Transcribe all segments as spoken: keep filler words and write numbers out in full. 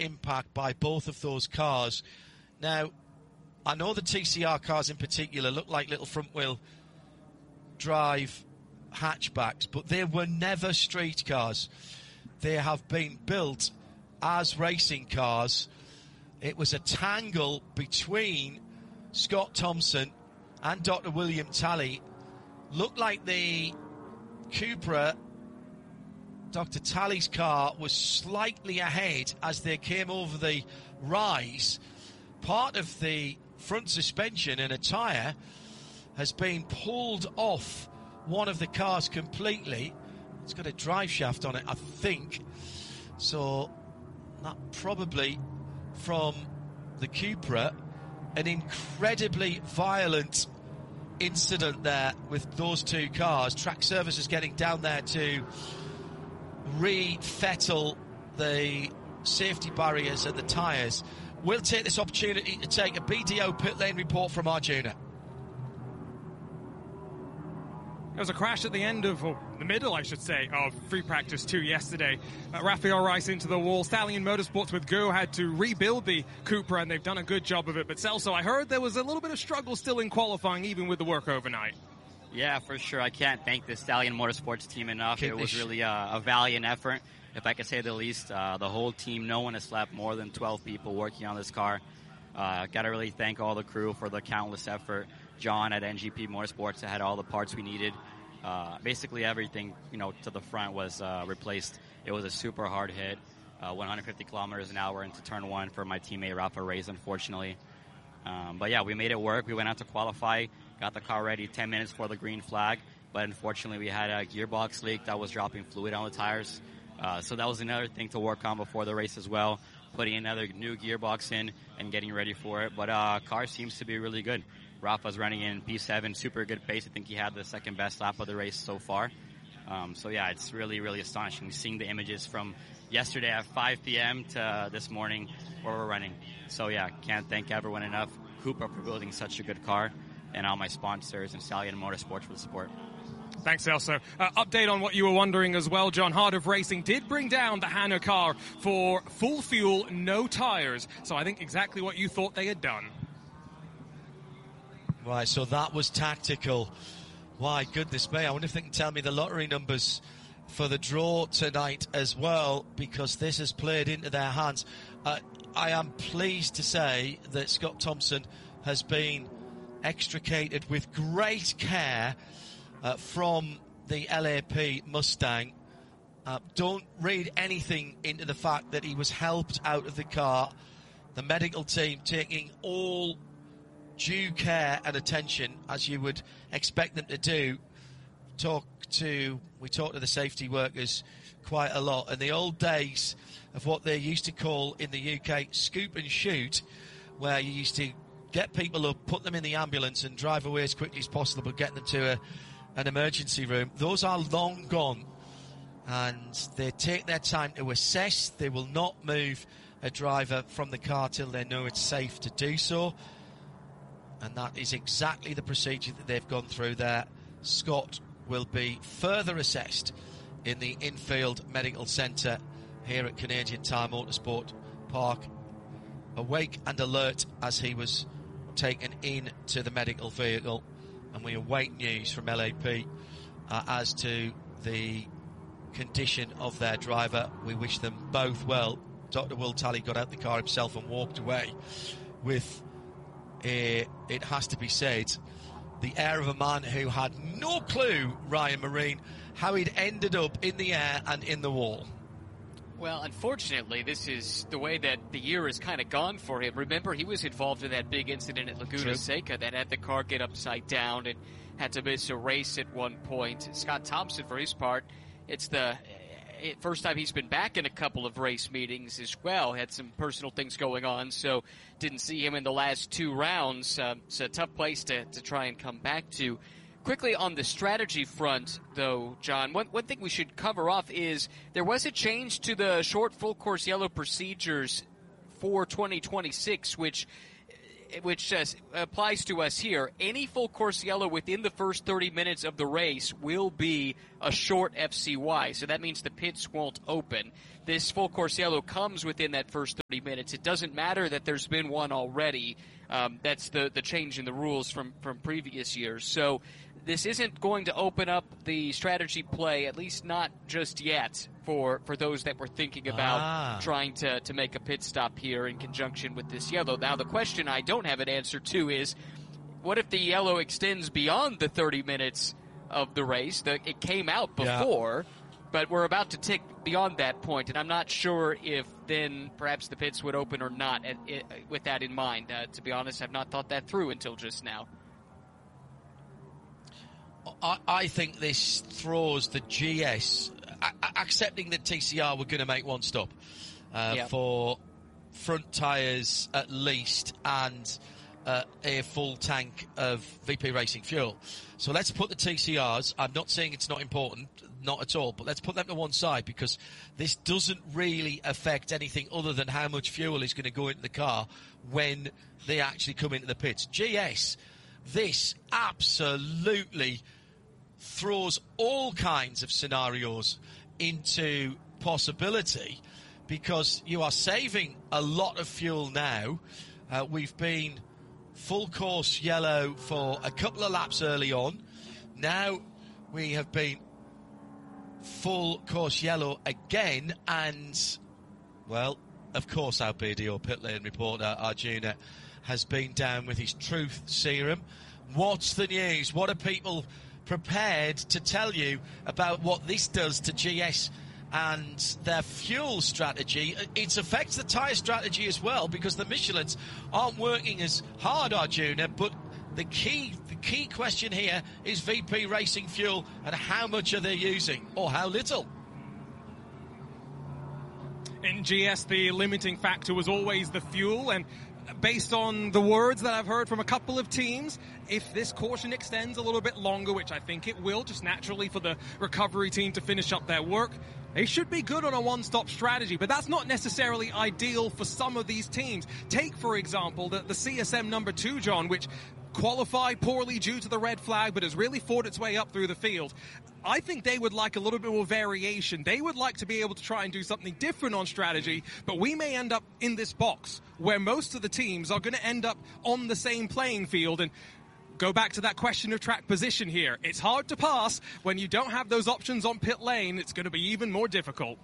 impact by both of those cars. Now, I know the T C R cars in particular look like little front-wheel drive hatchbacks, but they were never street cars. They have been built as racing cars. It was a tangle between Scott Thompson and Doctor William Talley. Looked like the Cupra, Doctor Talley's car, was slightly ahead as they came over the rise. Part of the front suspension and a tyre has been pulled off one of the cars completely. It's got a drive shaft on it, I think. So that probably from the Cupra, an incredibly violent incident there with those two cars. Track services getting down there to refettle the safety barriers and the tyres. We'll take this opportunity to take a B D O pit lane report from Arjuna. There was a crash at the end of, or the middle, I should say, of free practice two yesterday. Uh, Rafael Rice into the wall. Stallion Motorsports with Go had to rebuild the Cupra, and they've done a good job of it. But Celso, I heard there was a little bit of struggle still in qualifying, even with the work overnight. Yeah, for sure. I can't thank the Stallion Motorsports team enough. Can't it was sh- really a, a valiant effort, if I could say the least. Uh, the whole team, no one has slept, more than twelve people working on this car. Uh, got to really thank all the crew for the countless effort. John at N G P Motorsports that had all the parts we needed. Uh, basically everything, you know, to the front was uh, replaced. It was a super hard hit, uh, one hundred fifty kilometers an hour into turn one for my teammate Rafa Reyes, unfortunately. Um, but yeah, we made it work. We went out to qualify, got the car ready ten minutes for the green flag, but unfortunately we had a gearbox leak that was dropping fluid on the tires. Uh, so that was another thing to work on before the race as well, putting another new gearbox in and getting ready for it. But uh, car seems to be really good. Rafa's running in P seven, super good pace. I think he had the second best lap of the race so far. Um, so yeah, it's really, really astonishing seeing the images from yesterday at five p.m. to uh, this morning where we're running. So yeah, can't thank everyone enough. Cooper for building such a good car, and all my sponsors and Stallion Motorsports for the support. Thanks, Celso. Uh, update on what you were wondering as well, John. Heart of Racing did bring down the Hanna car for full fuel, no tyres. So I think exactly what you thought they had done. Right, so that was tactical. Why, goodness me, I wonder if they can tell me the lottery numbers for the draw tonight as well, because this has played into their hands. Uh, I am pleased to say that Scott Thompson has been extricated with great care uh, from the L A P Mustang. Uh, don't read anything into the fact that he was helped out of the car. The medical team taking all due care and attention, as you would expect them to do. Talk to, we talk to the safety workers quite a lot. In the old days of what they used to call in the U K scoop and shoot, where you used to get people up, put them in the ambulance and drive away as quickly as possible, but get them to a, an emergency room. Those are long gone, and they take their time to assess. They will not move a driver from the car till they know it's safe to do so. And that is exactly the procedure that they've gone through there. Scott will be further assessed in the infield medical centre here at Canadian Tire Motorsport Park, awake and alert as he was taken into the medical vehicle. And we await news from L A P uh, as to the condition of their driver. We wish them both well. Doctor Will Talley got out the car himself and walked away with, a, it has to be said, the air of a man who had no clue, Ryan Marine, how he'd ended up in the air and in the wall. Well, unfortunately, this is the way that the year has kind of gone for him. Remember, he was involved in that big incident at Laguna True. Seca that had the car get upside down and had to miss a race at one point. Scott Thompson, for his part, it's the first time he's been back in a couple of race meetings as well. Had some personal things going on, so didn't see him in the last two rounds. Uh, it's a tough place to, to try and come back to. Quickly on the strategy front, though, John, one, one thing we should cover off is there was a change to the short full course yellow procedures for twenty twenty-six, which which uh, applies to us here, any full course yellow within the first thirty minutes of the race will be a short F C Y. So that means the pits won't open. This full course yellow comes within that first thirty minutes. It doesn't matter that there's been one already. Um, that's the, the change in the rules from, from previous years. So this isn't going to open up the strategy play, at least not just yet, for, for those that were thinking about ah. trying to, to make a pit stop here in conjunction with this yellow. Now, the question I don't have an answer to is, what if the yellow extends beyond the thirty minutes of the race? The, it came out before, yeah. but we're about to tick beyond that point, and I'm not sure if then perhaps the pits would open or not at, it, with that in mind. Uh, to be honest, I've not thought that through until just now. I, I think this throws the G S, a- accepting that T C R were going to make one stop uh, yep. for front tyres at least and uh, a full tank of V P Racing fuel. So let's put the T C Rs, I'm not saying it's not important, not at all, but let's put them to one side because this doesn't really affect anything other than how much fuel is going to go into the car when they actually come into the pits. G S, this absolutely throws all kinds of scenarios into possibility because you are saving a lot of fuel now. Uh, we've been full course yellow for a couple of laps early on. Now we have been full course yellow again, and, well, of course our B D O pit lane reporter, Arjuna, has been down with his truth serum. What's the news? What are people prepared to tell you about what this does to G S and their fuel strategy? It affects the tyre strategy as well because the Michelins aren't working as hard, Arjuna, but the key the key question here is V P Racing fuel and how much are they using or how little? In G S, the limiting factor was always the fuel, and based on the words that I've heard from a couple of teams, if this caution extends a little bit longer, which I think it will, just naturally for the recovery team to finish up their work, they should be good on a one-stop strategy, but that's not necessarily ideal for some of these teams. Take, for example, the, the C S M number two, John, which qualified poorly due to the red flag, but has really fought its way up through the field. I think they would like a little bit more variation. They would like to be able to try and do something different on strategy, but we may end up in this box where most of the teams are going to end up on the same playing field. And go back to that question of track position here. It's hard to pass when you don't have those options on pit lane. It's going to be even more difficult.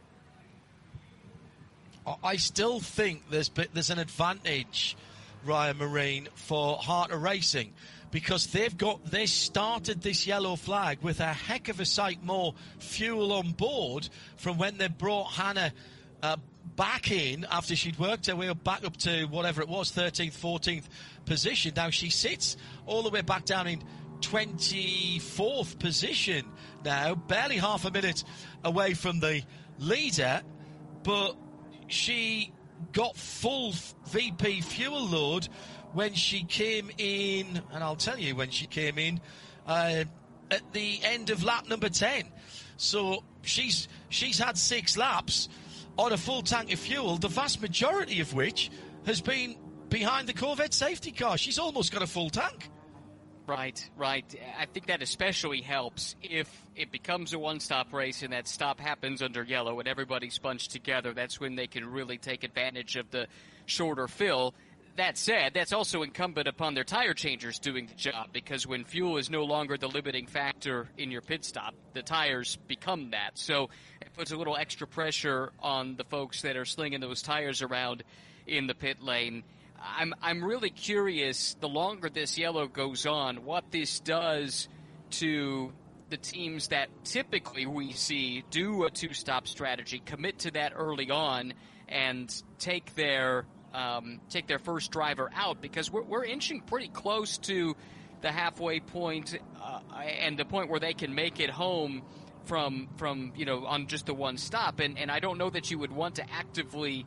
I still think there's there's an advantage, Ryan Marine, for Heart of Racing because they've got they started this yellow flag with a heck of a sight more fuel on board from when they brought Hannah uh, back in after she'd worked her way up, back up to whatever it was, thirteenth, fourteenth position. Now she sits all the way back down in twenty-fourth position now, barely half a minute away from the leader, but she got full V P fuel load when she came in, and I'll tell you when she came in, uh, at the end of lap number ten. So she's she's had six laps on a full tank of fuel, the vast majority of which has been behind the Corvette safety car. She's almost got a full tank. Right, right. I think that especially helps if it becomes a one-stop race and that stop happens under yellow and everybody's bunched together. That's when they can really take advantage of the shorter fill. That said, that's also incumbent upon their tire changers doing the job because when fuel is no longer the limiting factor in your pit stop, the tires become that. So it puts a little extra pressure on the folks that are slinging those tires around in the pit lane. I'm I'm really curious, the longer this yellow goes on, what this does to the teams that typically we see do a two-stop strategy, commit to that early on, and take their um, take their first driver out, because we're, we're inching pretty close to the halfway point, uh, and the point where they can make it home from from you know on just the one stop, and and I don't know that you would want to actively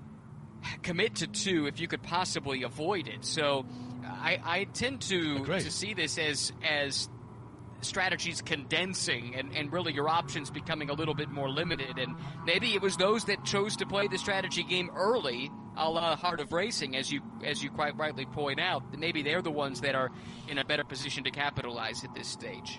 commit to two if you could possibly avoid it. So I, I tend to to see this as as strategies condensing and, and really your options becoming a little bit more limited. And maybe it was those that chose to play the strategy game early a la Heart of Racing, as you as you quite rightly point out. Maybe they're the ones that are in a better position to capitalize at this stage.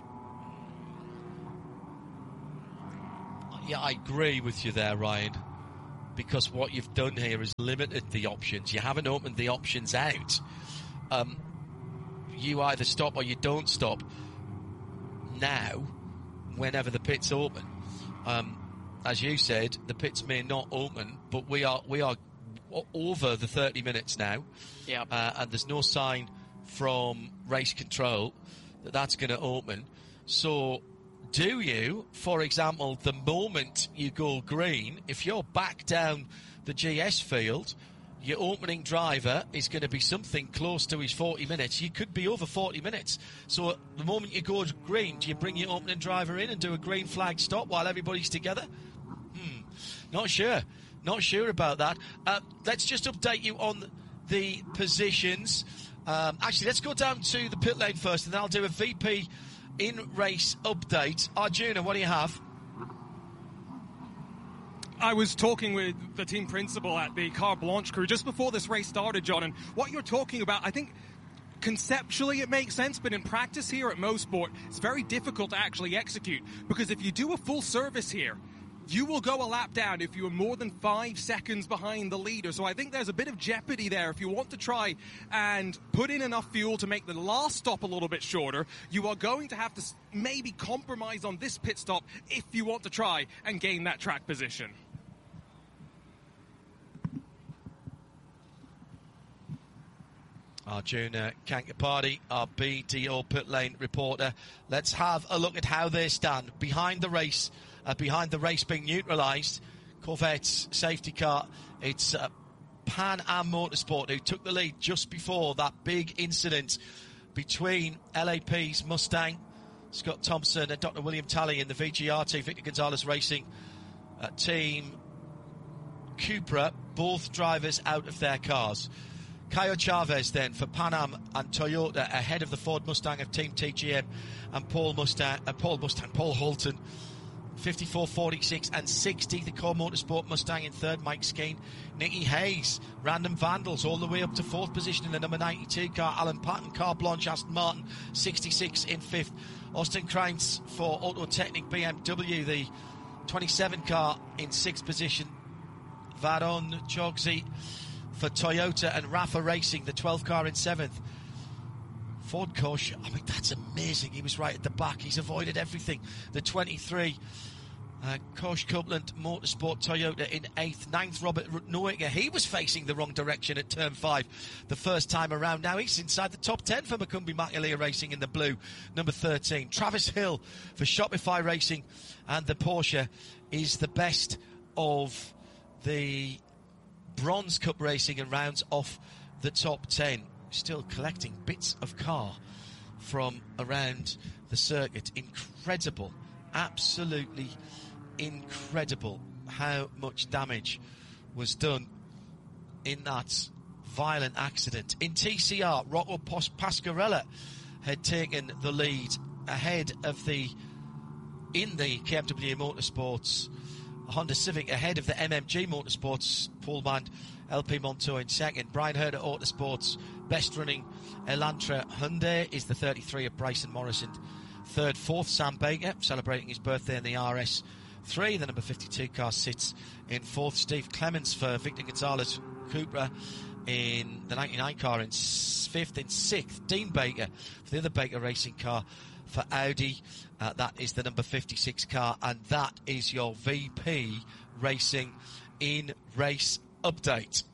Yeah, I agree with you there, Ryan, because what you've done here is limited the options. You haven't opened the options out. Um, you either stop or you don't stop now, whenever the pit's open. Um, as you said, the pits may not open, but we are we are over the thirty minutes now. Yeah. Uh, and there's no sign from race control that that's going to open. So do you, for example, the moment you go green, if you're back down the G S field, your opening driver is going to be something close to his forty minutes. You could be over forty minutes. So at the moment you go green, do you bring your opening driver in and do a green flag stop while everybody's together? Hmm, not sure. Not sure about that. Uh, let's just update you on the positions. Um, actually, let's go down to the pit lane first, and then I'll do a V P in-race update. Arjuna, what do you have? I was talking with the team principal at the Carte Blanche crew just before this race started, John, and what you're talking about, I think conceptually it makes sense, but in practice here at Mosport, it's very difficult to actually execute, because if you do a full service here, you will go a lap down if you are more than five seconds behind the leader. So I think there's a bit of jeopardy there. If you want to try and put in enough fuel to make the last stop a little bit shorter, you are going to have to maybe compromise on this pit stop if you want to try and gain that track position. Arjuna Kankapati, our B D O pit lane reporter. Let's have a look at how they stand behind the race. Uh, behind the race being neutralised, Corvette's safety car. It's uh, Pan Am Motorsport who took the lead just before that big incident between L A P's Mustang, Scott Thompson, and Doctor William Talley in the V G R T, Victor Gonzalez Racing uh, team Cupra, both drivers out of their cars. Caio Chavez then for Pan Am and Toyota ahead of the Ford Mustang of Team T G M and Paul Mustang, uh, Paul Mustang, Paul Holton. fifty-four, forty-six and sixty, the Core Motorsport Mustang in third, Mike Skeen. Nicky Hayes, Random Vandals, all the way up to fourth position in the number ninety-two car. Alan Patton, Carte Blanche, Aston Martin, sixty-six in fifth. Austin Kreintz for Autotechnic B M W, the twenty-seven car in sixth position. Varon Chogzi for Toyota and Rafa Racing, the twelfth car in seventh. Ford Kosh, I mean, that's amazing. He was right at the back. He's avoided everything. The twenty-three, uh, Kosh Copeland Motorsport Toyota in eighth. Ninth, Robert Nowiger. He was facing the wrong direction at turn five the first time around. Now he's inside the top ten for Macumbi Macalia Racing in the blue, number thirteen. Travis Hill for Shopify Racing, and the Porsche is the best of the Bronze Cup Racing and rounds off the top ten. Still collecting bits of car from around the circuit. Incredible, absolutely incredible how much damage was done in that violent accident. In T C R, Rocco Pasquarella had taken the lead ahead of the, in the K M W Motorsports Honda Civic, ahead of the M M G Motorsports Paul Band, L P Montoya in second. Brian Herder Autosports, best running Elantra Hyundai is the thirty-three of Bryson Morrison. Third, fourth, Sam Baker, celebrating his birthday in the R S three. The number fifty-two car sits in fourth. Steve Clements for Victor Gonzalez Cupra in the ninety-nine car in fifth. In sixth, Dean Baker for the other Baker Racing car for Audi. Uh, that is the number fifty-six car, and that is your V P Racing in race update.